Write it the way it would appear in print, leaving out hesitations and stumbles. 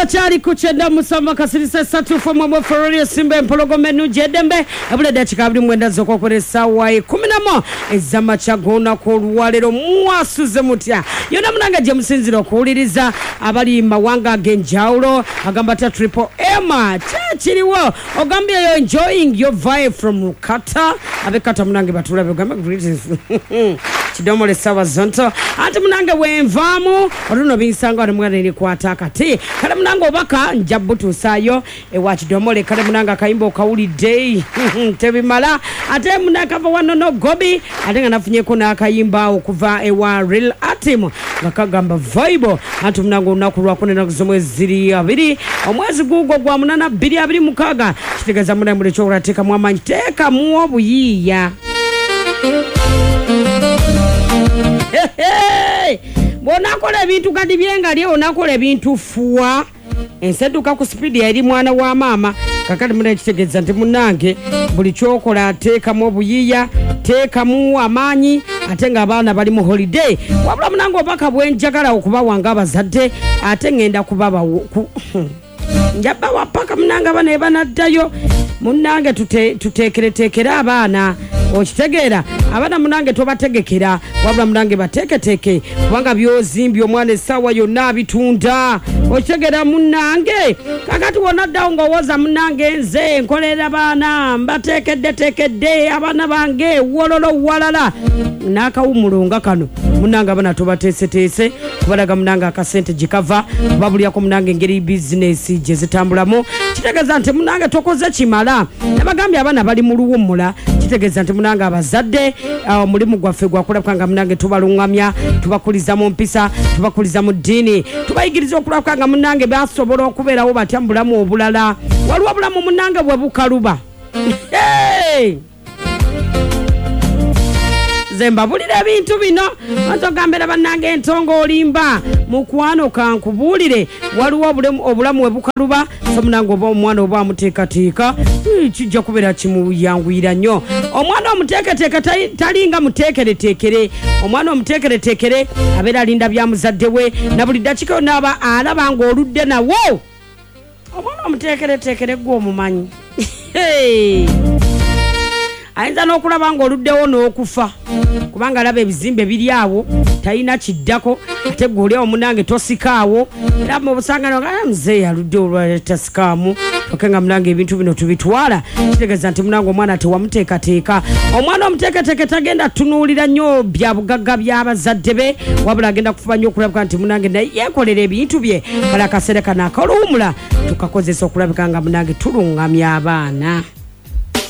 Turacyari kuchenda musamba kasirisa satu fomwa mwe Ferrari Simba Mpologome Nujedembe abule dakika abiri mwenda zoko koresa wayi 11 ezama chagona ko lwalero mwasuze mutya yona munanga je musinziro kuuliriza abali mawanga genjaulo agamba ta Triple M chachiriwo ogambye yo enjoying your vibe from Rukata abekata munange batula begamba greetings chidomole sawa zonto ati munange wenvamu oruno binsanga ari mwana kwata kati kale munange obaka njabutu sayo ewachidomole kale munange kayimbo kauli day tebimala ate munaka wano no gobi ate nganafunye ko nakayimba okuva ewa real atim nakagamba vibe ati munange unakulwa kunena kuzomwe ziri abiri omwezi gugo gwa munana 226 kitegeza munange mule chokora teka mwamanyi teka muwo buyiya Bonakola bintu kadi byenga lye onakola bintu fuwa enseduka ku speed yali mwana wa mama kakati mune kitegeza nti munange buli chokola ateka mu buyiya teka mu amanyi atenga abana bali mu holiday wabula munange obaka bwenjagala okuba wanga abazadde ate ngenda kubaba njaba wapaka munange abana ebanaddayo munange tuteekera abaana okitegeera abana munange tobategekera wabula munange bateketeke kubanga byozimbi omwana esawa yonna bitunda okitegeera munange kakati wona ddawo ng'owooza munange nze nkolera abaana mbateekedde abaana bange wololo walala n'akawumulo nga kano munange abana tobateeseteese kubalaga munange akasente gikava babulyako munange engeri bizinesi gye zitambulamu kitegeeza nti munange tokoze kimala nabagambye abana bali mu luwummula kitegeeza nti munange abazadde omulimu gwaffe gwakulabukanga munange tubalungamya tubakuliza mu mpisa tubakuliza mu ddiini tubayigiriza okulabukanga munange basobola okubeerawo batya mu bulamu obulala waliwo obulamu munange bwe bukaluba zemba bulira ebintu bino ntogambera bannange entongo olimba mukwano kankubulire waliwo obulamu webukaluba so munange oba omwana oba amuteekateeka kijja kubeera kimuyanguyira nnyo omwana omuteeketeeke talinga muteekereteekere omwana omuteekereteekere abeera alinda bya muzadde we na buli dakika yonna alaba ng'oludde nawo omwana omuteekereteekere gwe omumanyi ayinza n'okulaba ng'oluddewo n'okufa kubanga alaba ebizimbe biri awo talina kiddako ate gwe oli awo munange tosikaawo era mu busangano muzeeyi aludde olwatasikaamu okenga munange ebintu bino tubitwala kitegeeza nti munange omwana tewamuteekateeka omwana omuteeketeeke tagenda tunuulira nnyo bya bugagga by'abazadde be wabula agenda kufuba nnyo okulabika nti munange naye yeekolera ebintu bye kale akaseera kano akoluwumula tukakozesa okulabika nga munange tulungamya abaana